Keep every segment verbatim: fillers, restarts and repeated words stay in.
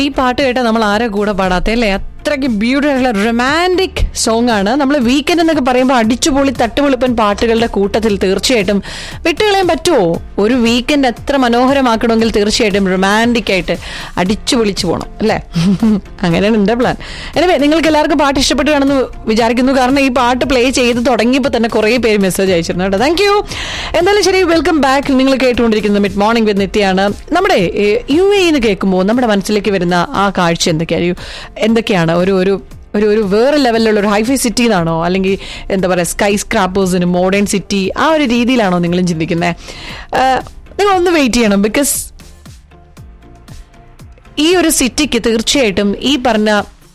ഈ പാട്ട് കേട്ടാൽ നമ്മൾ ആരെ കൂടെ പാടാത്ത അല്ലേ? അത്രയ്ക്ക് ബ്യൂട്ടിഫുൾ ആയിട്ടുള്ള റൊമാൻറ്റിക് സോങ് ആണ്. നമ്മൾ വീക്കെൻഡ് എന്നൊക്കെ പറയുമ്പോൾ അടിച്ചുപൊളി തട്ടുപൊളിപ്പൻ പാട്ടുകളുടെ കൂട്ടത്തിൽ തീർച്ചയായിട്ടും വിട്ടുകളയാൻ പറ്റുമോ? ഒരു വീക്കെൻഡ് എത്ര മനോഹരമാക്കണമെങ്കിൽ തീർച്ചയായിട്ടും റൊമാൻറ്റിക് ആയിട്ട് അടിച്ചു പൊളിച്ചു പോകണം അല്ലേ? അങ്ങനെയാണ് എൻ്റെ പ്ലാൻ. എനിവേ, നിങ്ങൾക്ക് എല്ലാവർക്കും പാട്ട് ഇഷ്ടപ്പെട്ടു കാണുന്നു വിചാരിക്കുന്നു. കാരണം ഈ പാട്ട് പ്ലേ ചെയ്ത് തുടങ്ങിയപ്പോൾ തന്നെ കുറേ പേര് മെസ്സേജ് അയച്ചിരുന്നു കേട്ടോ. Thank you. എന്തായാലും ശരി, വെൽക്കം ബാക്ക്. നിങ്ങൾ കേട്ടുകൊണ്ടിരിക്കുന്നത് മിഡ് മോർണിംഗ് വിത്ത് നിത്യയാണ്. നമ്മുടെ യു എ എന്ന് കേൾക്കുമ്പോൾ നമ്മുടെ മനസ്സിലേക്ക് വരുന്ന ആ കാഴ്ച എന്തൊക്കെയാണ് എന്തൊക്കെയാണ് ഒരു ഒരു ഒരു ഒരു വേറെ ലെവലിലുള്ള ഒരു ഹൈഫൈ സിറ്റി എന്നാണോ, അല്ലെങ്കിൽ എന്താ പറയുക സ്കൈ സ്ക്രാപ്പേഴ്സിന് മോഡേൺ സിറ്റി ആ ഒരു രീതിയിലാണോ നിങ്ങളും ചിന്തിക്കുന്നത്? നിങ്ങളൊന്ന് വെയിറ്റ് ചെയ്യണം. ബിക്കോസ് ഈ ഒരു സിറ്റിക്ക് തീർച്ചയായിട്ടും ഈ പറഞ്ഞ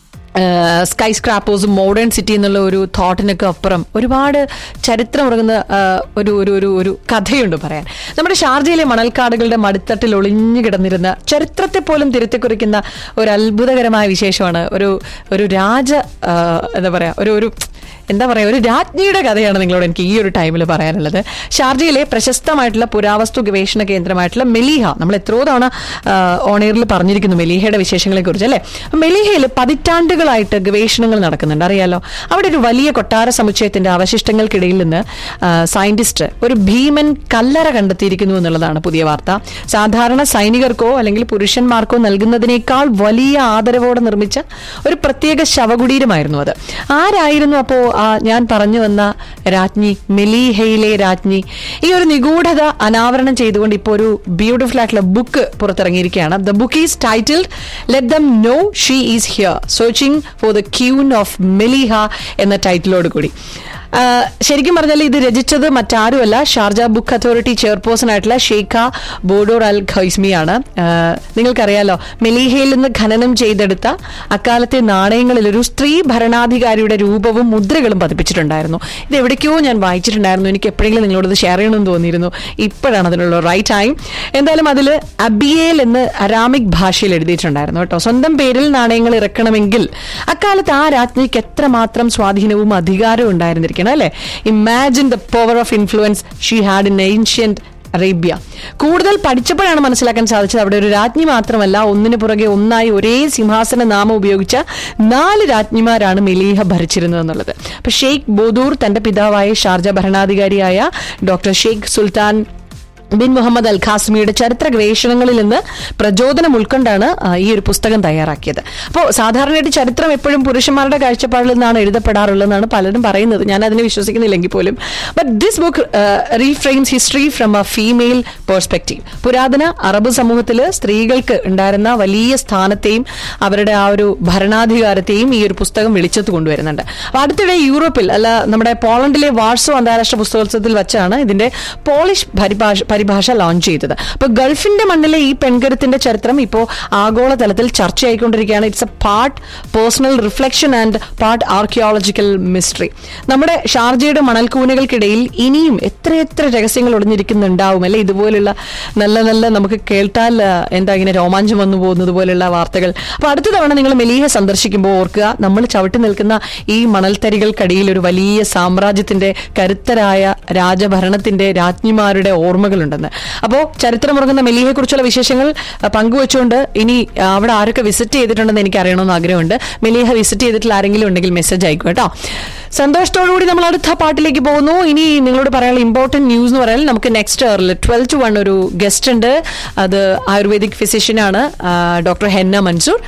സ്കൈ സ്ക്രാപ്പേഴ്സും മോഡേൺ സിറ്റി എന്നുള്ള ഒരു തോട്ടിനൊക്കെ അപ്പുറം ഒരുപാട് ചരിത്രം ഉറങ്ങുന്ന ഒരു ഒരു ഒരു ഒരു കഥയുണ്ട് പറയാൻ. നമ്മുടെ ഷാർജയിലെ മണൽക്കാടുകളുടെ മടിത്തട്ടിൽ ഒളിഞ്ഞു കിടന്നിരുന്ന ചരിത്രത്തെ പോലും തിരുത്തിക്കുറിക്കുന്ന ഒരു അത്ഭുതകരമായ വിശേഷമാണ് ഒരു ഒരു രാജ എന്താ പറയാ ഒരു ഒരു എന്താ പറയുക ഒരു രാജ്ഞിയുടെ കഥയാണ് നിങ്ങളോട് എനിക്ക് ഈ ഒരു ടൈമിൽ പറയാനുള്ളത്. ഷാർജയിലെ പ്രശസ്തമായിട്ടുള്ള പുരാവസ്തു ഗവേഷണ കേന്ദ്രമായിട്ടുള്ള മെലീഹ, നമ്മൾ എത്രയോ തവണ ഓണെയറിൽ പറഞ്ഞിരിക്കുന്നു മെലീഹയുടെ വിശേഷങ്ങളെ കുറിച്ച് അല്ലേ. മെലീഹയിൽ പതിറ്റാണ്ടുകളായിട്ട് ഗവേഷണങ്ങൾ നടക്കുന്നുണ്ട്, അറിയാലോ. അവിടെ ഒരു വലിയ കൊട്ടാര സമുച്ചയത്തിന്റെ അവശിഷ്ടങ്ങൾക്കിടയിൽ നിന്ന് സയന്റിസ്റ്റ് ഒരു ഭീമൻ കല്ലറ കണ്ടെത്തിയിരിക്കുന്നു എന്നുള്ളതാണ് പുതിയ വാർത്ത. സാധാരണ സൈനികർക്കോ അല്ലെങ്കിൽ പുരുഷന്മാർക്കോ നൽകുന്നതിനേക്കാൾ വലിയ ആദരവോടെ നിർമ്മിച്ച ഒരു പ്രത്യേക ശവകുടീരമായിരുന്നു അത്. ആരായിരുന്നു അപ്പോ ഞാൻ പറഞ്ഞു വന്ന രാജ്ഞി, മെലീഹയിലെ രാജ്ഞി? ഈ ഒരു നിഗൂഢത അനാവരണം ചെയ്തുകൊണ്ട് ഇപ്പോൾ ഒരു ബ്യൂട്ടിഫുൾ ആയിട്ടുള്ള book പുറത്തിറങ്ങിയിരിക്കുകയാണ്. The book is titled let them no she is here, searching for the queen of മെലീഹ എന്ന ടൈറ്റിലോട് കൂടി. ശരിക്കും പറഞ്ഞാൽ ഇത് രചിച്ചത് മറ്റാരുമല്ല, ഷാർജ ബുക്ക് അതോറിറ്റി ചെയർപേഴ്സൺ ആയിട്ടുള്ള ഷെയ്ഖ ബോഡോർ അൽ ഖൈസ്മിയാണ്. നിങ്ങൾക്കറിയാലോ, മെലീഹയിൽ നിന്ന് ഖനനം ചെയ്തെടുത്ത അക്കാലത്തെ നാണയങ്ങളിൽ ഒരു സ്ത്രീ ഭരണാധികാരിയുടെ രൂപവും മുദ്രകളും പതിപ്പിച്ചിട്ടുണ്ടായിരുന്നു. ഇത് എവിടേക്കോ ഞാൻ വായിച്ചിട്ടുണ്ടായിരുന്നു. എനിക്ക് എപ്പോഴെങ്കിലും നിങ്ങളോട് ഇത് ഷെയർ ചെയ്യണമെന്ന് തോന്നിയിരുന്നു. ഇപ്പോഴാണ് അതിനുള്ള റൈറ്റ് ടൈം. എന്തായാലും അതിൽ അബിയേൽ എന്ന് അരാമിക് ഭാഷയിൽ എഴുതിയിട്ടുണ്ടായിരുന്നു കേട്ടോ. സ്വന്തം പേരിൽ നാണയങ്ങൾ ഇറക്കണമെങ്കിൽ അക്കാലത്ത് ആ രാജ്ഞിക്ക് എത്രമാത്രം സ്വാധീനവും അധികാരവും ഉണ്ടായിരുന്നിരിക്കും അല്ലെ. Imagine the power of influence she had in ancient Arabia. കൂടുതൽ പഠിച്ചപ്പോഴാണ് മനസ്സിലാക്കാൻ സാധിച്ചത് അവിടെ ഒരു രാജ്ഞി മാത്രമല്ല, ഒന്നിനു പുറകെ ഒന്നായി ഒരേ സിംഹാസന നാമം ഉപയോഗിച്ച നാല് രാജ്ഞിമാരാണ് മെലീഹ ഭരിച്ചിരുന്നത് എന്നുള്ളത്. അപ്പൊ ഷെയ്ഖ് ബോദൂർ തന്റെ പിതാവായ ഷാർജ ഭരണാധികാരിയായ doctor Sheikh Sultan bin Muhammad അൽ ഖാസ്മിയുടെ ചരിത്ര ഗവേഷണങ്ങളിൽ നിന്ന് പ്രചോദനം ഉൾക്കൊണ്ടാണ് ഈ ഒരു പുസ്തകം തയ്യാറാക്കിയത്. അപ്പോൾ സാധാരണയായിട്ട് ചരിത്രം എപ്പോഴും പുരുഷന്മാരുടെ കാഴ്ചപ്പാടിൽ നിന്നാണ് എഴുതപ്പെടാറുള്ളതെന്നാണ് പലരും പറയുന്നത്. ഞാൻ അതിനെ വിശ്വസിക്കുന്നില്ലെങ്കിൽ പോലും. But this book റീഫ്രെയിംസ് history from A female perspective. പുരാതന അറബ് സമൂഹത്തിൽ സ്ത്രീകൾക്ക് ഉണ്ടായിരുന്ന വലിയ സ്ഥാനത്തെയും അവരുടെ ആ ഒരു ഭരണാധികാരത്തെയും ഈ ഒരു പുസ്തകം വെളിച്ചത്ത് കൊണ്ടുവരുന്നുണ്ട്. അപ്പോൾ അടുത്തിടെ യൂറോപ്പിൽ അല്ല നമ്മുടെ പോളണ്ടിലെ വാർസോ അന്താരാഷ്ട്ര പുസ്തകോത്സവത്തിൽ വെച്ചാണ് ഇതിന്റെ പോളിഷ് പരിഭാഷ പരിഭാഷ ലോഞ്ച് ചെയ്തത്. അപ്പൊ ഗൾഫിന്റെ മണ്ണിലെ ഈ പെൺകരുത്തിന്റെ ചരിത്രം ഇപ്പോൾ ആഗോളതലത്തിൽ ചർച്ചയായിക്കൊണ്ടിരിക്കുകയാണ്. It's A part personal reflection and part archaeological mystery. നമ്മുടെ ഷാർജയുടെ മണൽക്കൂനകൾക്കിടയിൽ ഇനിയും എത്രയെത്ര രഹസ്യങ്ങൾ ഒളിഞ്ഞിരിക്കുന്നുണ്ടാവും അല്ലെ. ഇതുപോലുള്ള നല്ല നല്ല നമുക്ക് കേട്ടാൽ എന്താ ഇങ്ങനെ രോമാഞ്ചം വന്നു പോകുന്നത് പോലുള്ള വാർത്തകൾ. അപ്പൊ അടുത്ത തവണ നിങ്ങൾ മെലീഹ സന്ദർശിക്കുമ്പോൾ ഓർക്കുക, നമ്മൾ ചവിട്ടി നിൽക്കുന്ന ഈ മണൽത്തരികൾക്കടിയിൽ ഒരു വലിയ സാമ്രാജ്യത്തിന്റെ കരുത്തരായ രാജഭരണത്തിന്റെ രാജ്ഞിമാരുടെ ഓർമ്മകൾ ഉണ്ടെന്ന്. അപ്പോൾ ചരിത്രമുറങ്ങുന്ന മെലീഹയെ കുറിച്ചുള്ള വിശേഷങ്ങൾ പങ്കുവെച്ചുകൊണ്ട് ഇനി അവിടെ ആരൊക്കെ വിസിറ്റ് ചെയ്തിട്ടുണ്ടെന്ന് എനിക്ക് അറിയണമെന്ന് ആഗ്രഹമുണ്ട്. മെലീഹ വിസിറ്റ് ചെയ്തിട്ടുള്ള ആരെങ്കിലും ഉണ്ടെങ്കിൽ മെസ്സേജ് അയക്കും കേട്ടോ. സന്തോഷത്തോടുകൂടി നമ്മൾ അടുത്ത പാട്ടിലേക്ക് പോകുന്നു. ഇനി നിങ്ങളോട് പറയാനുള്ള ഇമ്പോർട്ടന്റ് ന്യൂസ് എന്ന് പറയാൻ നമുക്ക് നെക്സ്റ്റ് അവറിൽ ട്വൽവ് ടു വൺ ഒരു ഗസ്റ്റ് ഉണ്ട്. അത് ആയുർവേദിക് ഫിസിഷ്യനാണ് ഡോക്ടർ ഹെന്ന മൻസൂർ,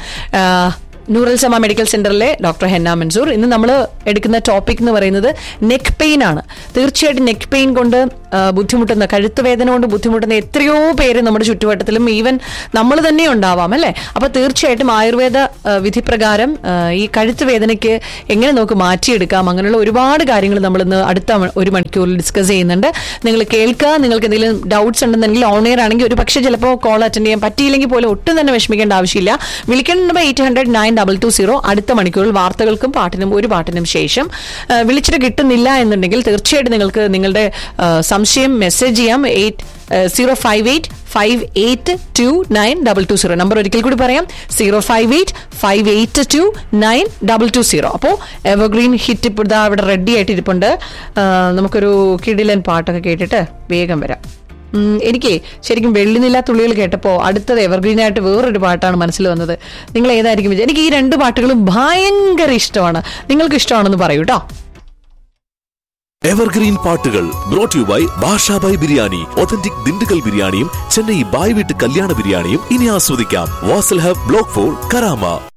നൂറൽ സമ മെഡിക്കൽ സെന്ററിലെ ഡോക്ടർ ഹെന്ന മൻസൂർ. ഇന്ന് നമ്മൾ എടുക്കുന്ന ടോപ്പിക് എന്ന് പറയുന്നത് നെക്ക് പെയിൻ ആണ്. തീർച്ചയായിട്ടും നെക്ക് പെയിൻ കൊണ്ട് ബുദ്ധിമുട്ടുന്ന, കഴുത്ത് വേദന കൊണ്ട് ബുദ്ധിമുട്ടുന്ന എത്രയോ പേര് നമ്മുടെ ചുറ്റുവട്ടത്തിലും ഈവൻ നമ്മൾ തന്നെ ഉണ്ടാവാം അല്ലെ. അപ്പൊ തീർച്ചയായിട്ടും ആയുർവേദ വിധിപ്രകാരം ഈ കഴുത്ത് വേദനയ്ക്ക് എങ്ങനെ നമുക്ക് മാറ്റിയെടുക്കാം, അങ്ങനെയുള്ള ഒരുപാട് കാര്യങ്ങൾ നമ്മൾ ഇന്ന് അടുത്ത ഒരു മണിക്കൂറിൽ ഡിസ്കസ് ചെയ്യുന്നുണ്ട്. നിങ്ങൾ കേൾക്കുക. നിങ്ങൾക്ക് എന്തെങ്കിലും ഡൗട്ട്സ് ഉണ്ടെന്നുണ്ടെങ്കിൽ ഓൺ എയർ ആണെങ്കിൽ ഒരു പക്ഷേ ചിലപ്പോൾ കോൾ അറ്റൻഡ് ചെയ്യാൻ പറ്റിയില്ലെങ്കിൽ പോലും ഒട്ടും തന്നെ വിഷമിക്കേണ്ട ആവശ്യമില്ല. വിളിക്കേണ്ട number eight hundred nine double two zero. അടുത്ത മണിക്കൂറിൽ വാർത്തകൾക്കും പാട്ടിനും ഒരു പാട്ടിനും ശേഷം വിളിച്ചിട്ട് കിട്ടുന്നില്ല എന്നുണ്ടെങ്കിൽ തീർച്ചയായിട്ടും നിങ്ങൾക്ക് നിങ്ങളുടെ സംശയം മെസ്സേജ് ചെയ്യാം. Eight zero five eight five eight to nine double two zero. Number ഒരിക്കൽ കൂടി പറയാം, zero five eight five eight to nine double two zero. അപ്പോൾ എവർഗ്രീൻ ഹിറ്റ് ഇപ്പോൾ ഇവിടെ റെഡി ആയിട്ട് ഇരിപ്പുണ്ട്. നമുക്കൊരു കിടിലൻ പാട്ടൊക്കെ കേട്ടിട്ട് വേഗം വരാം. എനിക്ക് ശരിക്കും വെള്ളിനില തുള്ളികൾ കേട്ടപ്പോൾ അടുത്തത് എവർഗ്രീൻ ആയിട്ട് വേറൊരു പാട്ടാണ് മനസ്സിൽ വന്നത്. നിങ്ങൾ ഏതായിരിക്കും വിചാരിച്ചത്? എനിക്ക് ഈ രണ്ട് പാട്ടുകളും ഭയങ്കര ഇഷ്ടമാണ്. നിങ്ങൾക്ക് ഇഷ്ടമാണെന്ന് പറയൂ കേട്ടോ. എവർഗ്രീൻ പാട്ടുകൾ brought you by Basha Bhai biryani. Authentic Dindigul ബിരിയാണിയും ചെന്നൈ ബായ് വീട്ട് കല്യാണ ബിരിയാണിയും ഇനി ആസ്വദിക്കാം. Wasl hub block four Karama.